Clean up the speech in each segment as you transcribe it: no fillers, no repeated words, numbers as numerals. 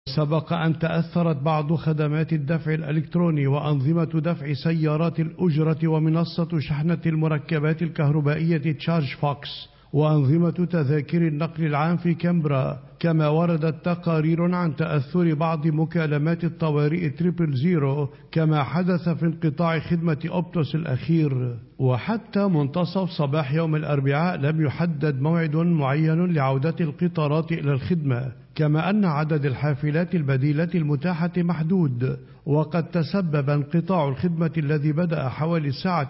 سبق أن تأثرت بعض خدمات الدفع الإلكتروني وأنظمة دفع سيارات الأجرة ومنصة شحنة المركبات الكهربائية تشارج فوكس وأنظمة تذاكر النقل العام في كامبرا، كما وردت تقارير عن تأثر بعض مكالمات الطوارئ 000 كما حدث في انقطاع خدمة أوبتوس الأخير. وحتى منتصف صباح يوم الأربعاء لم يحدد موعد معين لعودة القطارات إلى الخدمة، كما أن عدد الحافلات البديلة المتاحة محدود. وقد تسبب انقطاع الخدمة الذي بدأ حوالي الساعة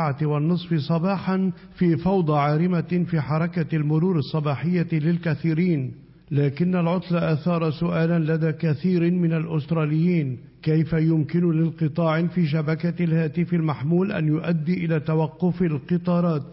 4:30 صباحا في فوضى عارمة في حركة المرور الصباحية للكثيرين، لكن العطل أثار سؤالا لدى كثير من الأستراليين: كيف يمكن لانقطاع في شبكة الهاتف المحمول أن يؤدي إلى توقف القطارات؟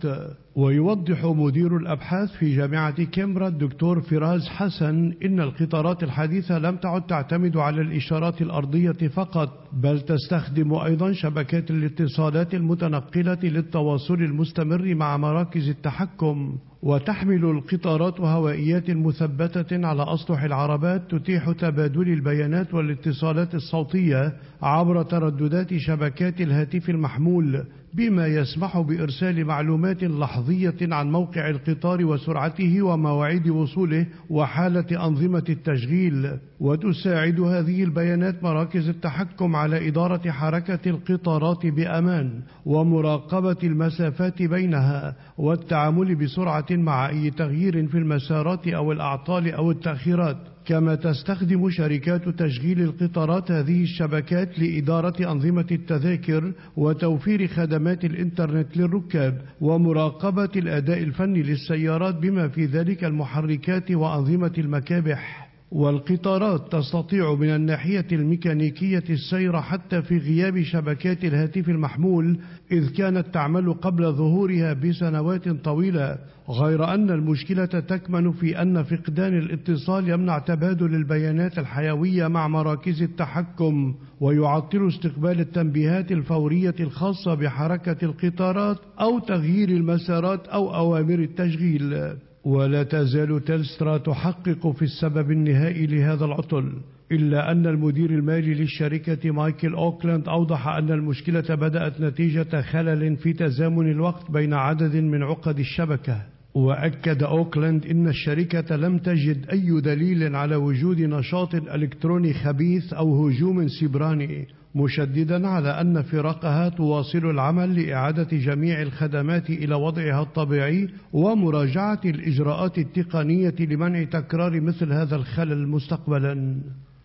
ويوضح مدير الأبحاث في جامعة كامبرا الدكتور فراس حسن إن القطارات الحديثة لم تعد تعتمد على الإشارات الأرضية فقط، بل تستخدم أيضا شبكات الاتصالات المتنقلة للتواصل المستمر مع مراكز التحكم. وتحمل القطارات هوائيات مثبتة على أسطح العربات تتيح تبادل البيانات والاتصالات الصوتية عبر ترددات شبكات الهاتف المحمول، بما يسمح بإرسال معلومات لحظية عن موقع القطار وسرعته ومواعيد وصوله وحالة أنظمة التشغيل. وتساعد هذه البيانات مراكز التحكم على إدارة حركة القطارات بأمان ومراقبة المسافات بينها والتعامل بسرعة مع أي تغيير في المسارات أو الأعطال أو التأخيرات. كما تستخدم شركات تشغيل القطارات هذه الشبكات لإدارة أنظمة التذاكر وتوفير خدمات الإنترنت للركاب ومراقبة الأداء الفني للسيارات بما في ذلك المحركات وأنظمة المكابح. والقطارات تستطيع من الناحية الميكانيكية السير حتى في غياب شبكات الهاتف المحمول، إذ كانت تعمل قبل ظهورها بسنوات طويلة، غير أن المشكلة تكمن في أن فقدان الاتصال يمنع تبادل البيانات الحيوية مع مراكز التحكم ويعطل استقبال التنبيهات الفورية الخاصة بحركة القطارات أو تغيير المسارات أو أوامر التشغيل. ولا تزال تلسترا تحقق في السبب النهائي لهذا العطل، إلا أن المدير المالي للشركة مايكل أوكلاند أوضح أن المشكلة بدأت نتيجة خلل في تزامن الوقت بين عدد من عقد الشبكة. وأكد أوكلاند إن الشركة لم تجد أي دليل على وجود نشاط إلكتروني خبيث أو هجوم سيبراني، مشددا على أن فرقها تواصل العمل لإعادة جميع الخدمات إلى وضعها الطبيعي ومراجعة الإجراءات التقنية لمنع تكرار مثل هذا الخلل مستقبلا.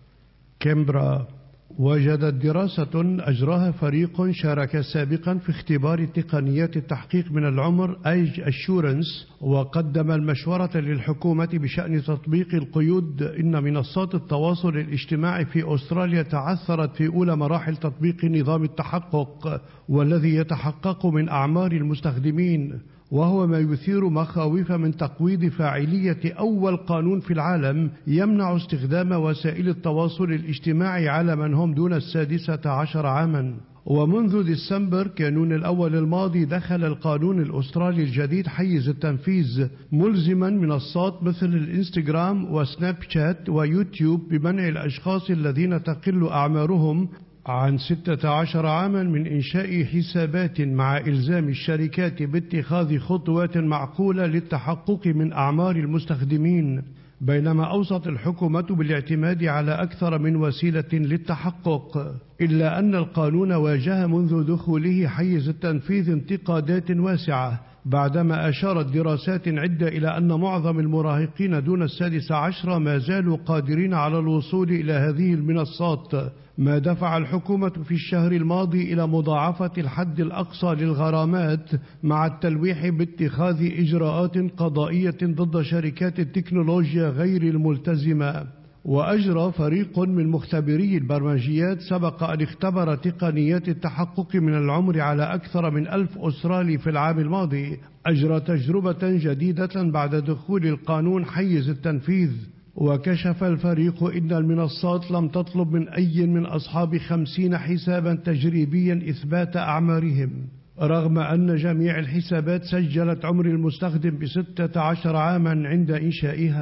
كامبرا. وجدت دراسة أجراها فريق شارك سابقا في اختبار تقنيات التحقيق من العمر Age Assurance، وقدم المشورة للحكومة بشأن تطبيق القيود إن منصات التواصل الاجتماعي في أستراليا تعثرت في أولى مراحل تطبيق نظام التحقق، والذي يتحقق من أعمار المستخدمين، وهو ما يثير مخاوف من تقويض فاعلية أول قانون في العالم يمنع استخدام وسائل التواصل الاجتماعي على من هم دون 16 عاما. ومنذ ديسمبر كانون الأول الماضي دخل القانون الأسترالي الجديد حيز التنفيذ، ملزما منصات مثل الإنستغرام وسناب شات ويوتيوب بمنع الأشخاص الذين تقل أعمارهم عن 16 عاما من إنشاء حسابات، مع إلزام الشركات باتخاذ خطوات معقولة للتحقق من أعمار المستخدمين، بينما أوصت الحكومة بالاعتماد على أكثر من وسيلة للتحقق. إلا أن القانون واجه منذ دخوله حيز التنفيذ انتقادات واسعة، بعدما أشارت دراسات عدة إلى أن معظم المراهقين دون 16 ما زالوا قادرين على الوصول إلى هذه المنصات، ما دفع الحكومة في الشهر الماضي إلى مضاعفة الحد الأقصى للغرامات مع التلويح باتخاذ إجراءات قضائية ضد شركات التكنولوجيا غير الملتزمة. وأجرى فريق من مختبري البرمجيات سبق أن اختبر تقنيات التحقق من العمر على أكثر من 1000 أسترالي في العام الماضي، أجرى تجربة جديدة بعد دخول القانون حيز التنفيذ. وكشف الفريق إن المنصات لم تطلب من أي من أصحاب 50 حسابا تجريبيا إثبات أعمارهم، رغم أن جميع الحسابات سجلت عمر المستخدم ب16 عاما عند إنشائها.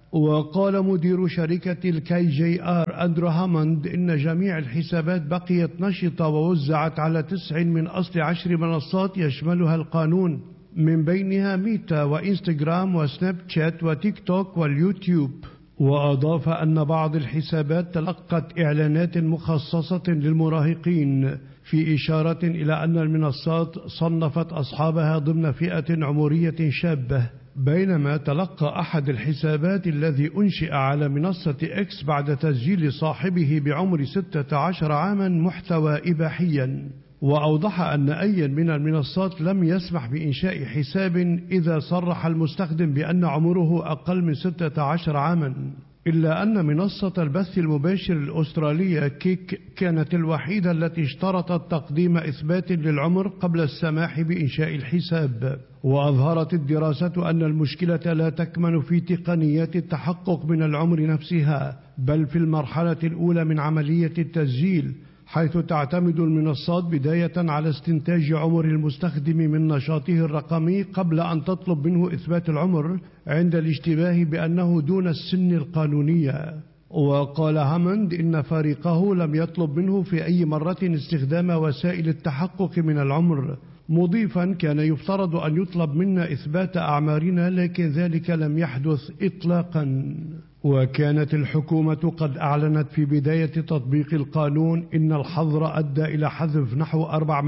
وقال مدير شركة الكي جي آر أندرو هاموند إن جميع الحسابات بقيت نشطة ووزعت على 9 من أصل 10 منصات يشملها القانون، من بينها ميتا وإنستغرام وسناب شات وتيك توك واليوتيوب. وأضاف أن بعض الحسابات تلقت إعلانات مخصصة للمراهقين، في إشارة إلى أن المنصات صنفت أصحابها ضمن فئة عمرية شابة. بينما تلقى أحد الحسابات الذي أنشئ على منصة إكس بعد تسجيل صاحبه بعمر 16 عاما محتوى إباحيا. وأوضح أن أي من المنصات لم يسمح بإنشاء حساب إذا صرح المستخدم بأن عمره أقل من 16 عاما، إلا أن منصة البث المباشر الأسترالية كيك كانت الوحيدة التي اشترطت تقديم إثبات للعمر قبل السماح بإنشاء الحساب. وأظهرت الدراسة أن المشكلة لا تكمن في تقنيات التحقق من العمر نفسها، بل في المرحلة الأولى من عملية التسجيل، حيث تعتمد المنصات بداية على استنتاج عمر المستخدم من نشاطه الرقمي قبل أن تطلب منه إثبات العمر عند الاشتباه بأنه دون السن القانونية. وقال هاموند إن فريقه لم يطلب منه في أي مرة استخدام وسائل التحقق من العمر، مضيفا كان يفترض أن يطلب منا إثبات أعمارنا، لكن ذلك لم يحدث إطلاقا. وكانت الحكومة قد أعلنت في بداية تطبيق القانون إن الحظر أدى إلى حذف نحو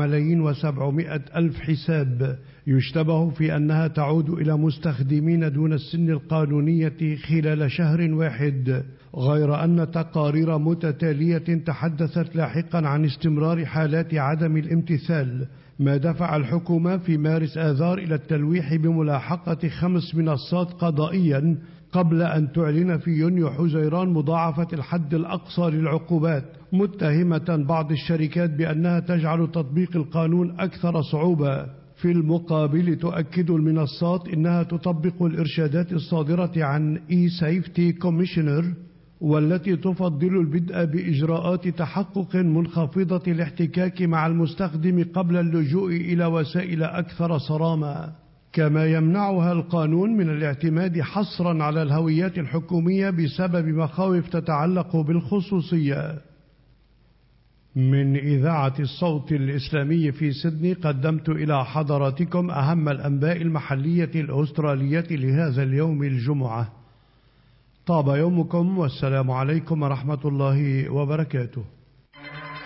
4,700,000 حساب يشتبه في أنها تعود إلى مستخدمين دون السن القانونية خلال شهر واحد، غير أن تقارير متتالية تحدثت لاحقا عن استمرار حالات عدم الامتثال، ما دفع الحكومة في مارس آذار إلى التلويح بملاحقة 5 منصات قضائيا قبل أن تعلن في يونيو حزيران مضاعفة الحد الأقصى للعقوبات، متهمة بعض الشركات بأنها تجعل تطبيق القانون أكثر صعوبة. في المقابل تؤكد المنصات أنها تطبق الإرشادات الصادرة عن E-Safety Commissioner، والتي تفضل البدء بإجراءات تحقق منخفضة الاحتكاك مع المستخدم قبل اللجوء إلى وسائل أكثر صرامة. كما يمنعها القانون من الاعتماد حصرا على الهويات الحكومية بسبب مخاوف تتعلق بالخصوصية. من إذاعة الصوت الإسلامي في سيدني قدمت إلى حضراتكم أهم الأنباء المحلية الأسترالية لهذا اليوم الجمعة. طاب يومكم، والسلام عليكم ورحمة الله وبركاته.